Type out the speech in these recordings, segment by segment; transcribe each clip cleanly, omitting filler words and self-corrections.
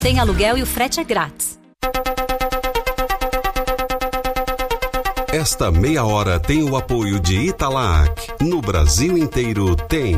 Tem aluguel e o frete é grátis. Esta meia hora tem o apoio de Italac. No Brasil inteiro tem.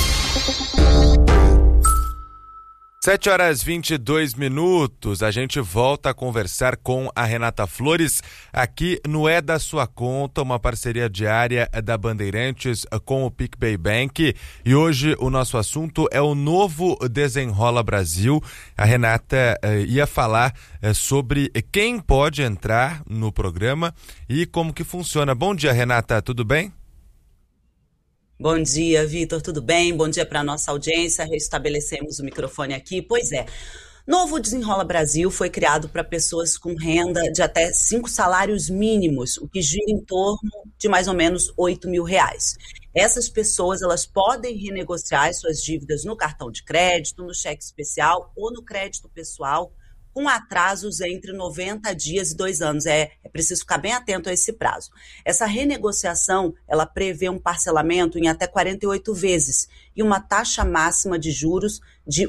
7h22. A gente volta a conversar com a Renata Flores aqui no É da Sua Conta, uma parceria diária da Bandeirantes com o PicPay Bank. E hoje o nosso assunto é o novo Desenrola Brasil. A Renata ia falar sobre quem pode entrar no programa e como que funciona. Bom dia, Renata, tudo bem? Bom dia, Vitor, tudo bem? Bom dia para a nossa audiência, restabelecemos o microfone aqui. Pois é, Novo Desenrola Brasil foi criado para pessoas com renda de até 5 salários mínimos, o que gira em torno de mais ou menos R$8 mil. Essas pessoas elas podem renegociar as suas dívidas no cartão de crédito, no cheque especial ou no crédito pessoal, com atrasos entre 90 dias e 2 anos. É preciso ficar bem atento a esse prazo. Essa renegociação, ela prevê um parcelamento em até 48 vezes e uma taxa máxima de juros de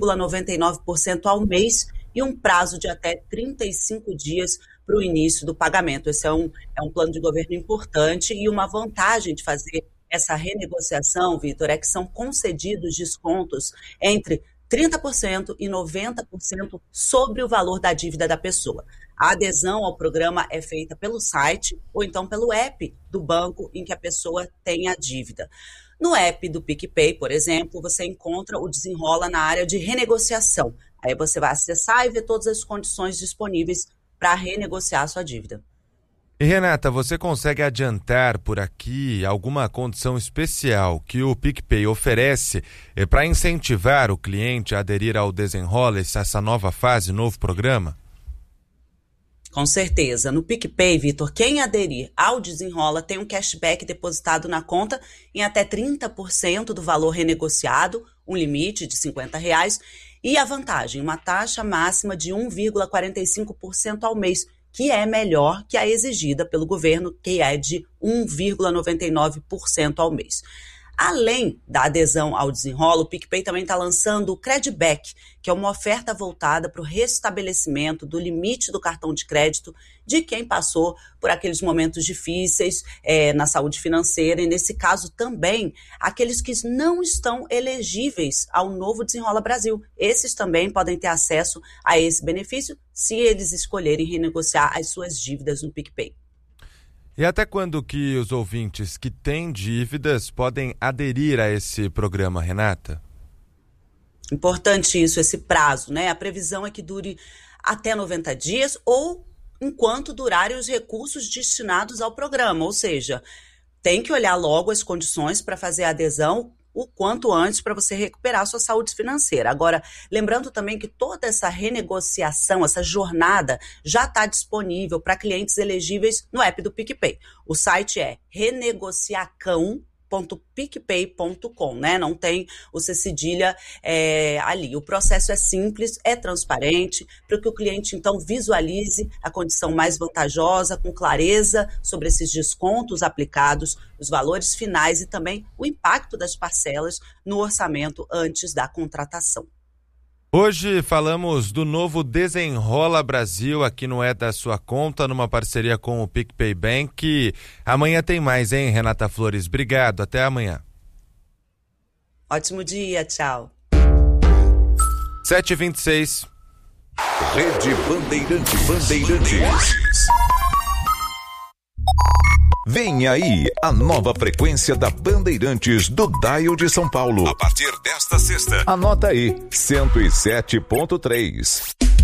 1,99% ao mês e um prazo de até 35 dias para o início do pagamento. Esse é um plano de governo importante e uma vantagem de fazer essa renegociação, Vitor, é que são concedidos descontos entre 30% e 90% sobre o valor da dívida da pessoa. A adesão ao programa é feita pelo site ou então pelo app do banco em que a pessoa tem a dívida. No app do PicPay, por exemplo, você encontra o Desenrola na área de renegociação. Aí você vai acessar e ver todas as condições disponíveis para renegociar a sua dívida. E Renata, você consegue adiantar por aqui alguma condição especial que o PicPay oferece para incentivar o cliente a aderir ao Desenrola, essa nova fase, novo programa? Com certeza. No PicPay, Vitor, quem aderir ao Desenrola tem um cashback depositado na conta em até 30% do valor renegociado, um limite de R$50, e a vantagem, uma taxa máxima de 1,45% ao mês, que é melhor que a exigida pelo governo, que é de 1,99% ao mês. Além da adesão ao Desenrola, o PicPay também está lançando o Credback, que é uma oferta voltada para o restabelecimento do limite do cartão de crédito de quem passou por aqueles momentos difíceis na saúde financeira e, nesse caso, também aqueles que não estão elegíveis ao novo Desenrola Brasil. Esses também podem ter acesso a esse benefício se eles escolherem renegociar as suas dívidas no PicPay. E até quando que os ouvintes que têm dívidas podem aderir a esse programa, Renata? Importante isso, esse prazo, né? A previsão é que dure até 90 dias ou enquanto durarem os recursos destinados ao programa. Ou seja, tem que olhar logo as condições para fazer a adesão o quanto antes para você recuperar a sua saúde financeira. Agora, lembrando também que toda essa renegociação, essa jornada já está disponível para clientes elegíveis no app do PicPay. O site é renegociacão.picpay.com, né? Não tem o C cedilha ali. O processo é simples, é transparente, para que o cliente, então, visualize a condição mais vantajosa, com clareza sobre esses descontos aplicados, os valores finais e também o impacto das parcelas no orçamento antes da contratação. Hoje falamos do novo Desenrola Brasil aqui no É da Sua Conta, numa parceria com o PicPay Bank. Amanhã tem mais, hein, Renata Flores? Obrigado, até amanhã. Ótimo dia, tchau. 7h26. Rede Bandeirantes. Vem aí a nova frequência da Bandeirantes do Dial de São Paulo. A partir desta sexta. Anota aí, 107.3.